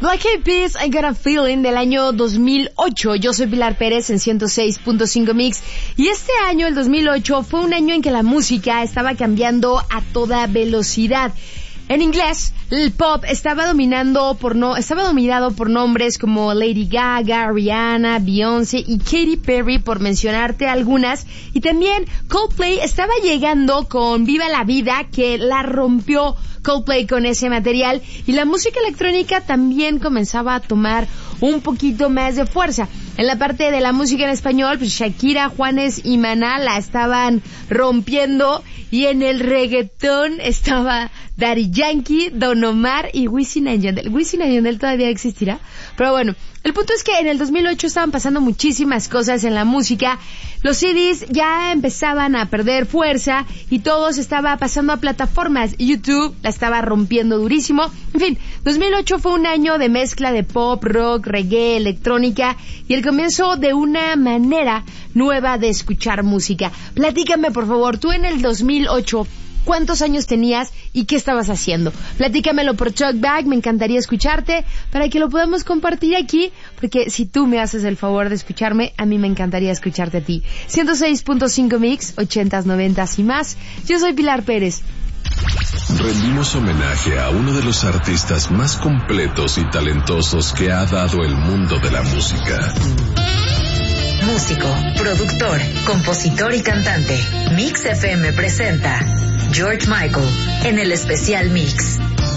Black Eyed Peas, I Got a Feeling, del año 2008. Yo soy Pilar Pérez en 106.5 Mix. Y este año, el 2008, fue un año en que la música estaba cambiando a toda velocidad. En inglés, el pop estaba dominado por nombres como Lady Gaga, Rihanna, Beyoncé y Katy Perry, por mencionarte algunas. Y también Coldplay estaba llegando con Viva la Vida, que la rompió Coldplay con ese material. Y la música electrónica también comenzaba a tomar un poquito más de fuerza. En la parte de la música en español, pues Shakira, Juanes y Maná la estaban rompiendo. Y en el reggaetón estaba Daddy Yankee, Don Omar y Wisin y Yandel. ¿Wisin y Yandel todavía existirá? Pero bueno, el punto es que en el 2008 estaban pasando muchísimas cosas en la música. Los CDs ya empezaban a perder fuerza y todo se estaba pasando a plataformas. YouTube la estaba rompiendo durísimo. En fin, 2008 fue un año de mezcla de pop, rock, reggae, electrónica y el comienzo de una manera nueva de escuchar música. Platícame, por favor, tú en el 2008, ¿cuántos años tenías y qué estabas haciendo? Platícamelo por Talkback, me encantaría escucharte para que lo podamos compartir aquí, porque si tú me haces el favor de escucharme, a mí me encantaría escucharte a ti. 106.5 Mix, 80s, 90s y más. Yo soy Pilar Pérez. Rendimos homenaje a uno de los artistas más completos y talentosos que ha dado el mundo de la música. Músico, productor, compositor y cantante. Mix FM presenta George Michael en el especial Mix.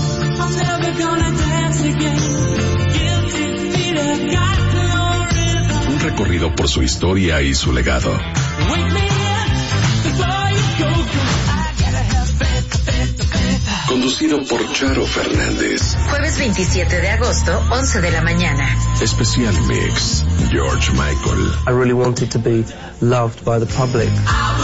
Un recorrido por su historia y su legado. Conducido por Charo Fernández. Jueves 27 de agosto, 11 de la mañana. Especial Mix, George Michael. I really wanted to be loved by the public.